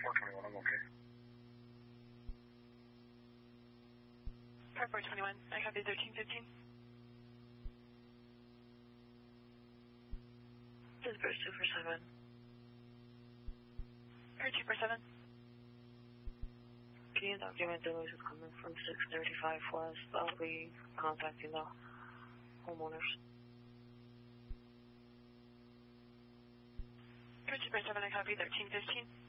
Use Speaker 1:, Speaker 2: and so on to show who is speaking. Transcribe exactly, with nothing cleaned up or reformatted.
Speaker 1: four twenty-one, I'm okay.
Speaker 2: Car four twenty-one, I copy thirteen fifteen.
Speaker 3: This is Bruce two four seven.
Speaker 2: Car two four seven.
Speaker 3: Can you document the noise is coming from six thirty-five west? I'll be contacting the homeowners.
Speaker 2: Car two four seven, I copy thirteen fifteen.